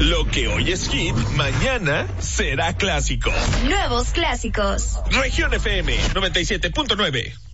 Lo que hoy es hit, mañana será clásico. Nuevos clásicos. Región FM 97.9.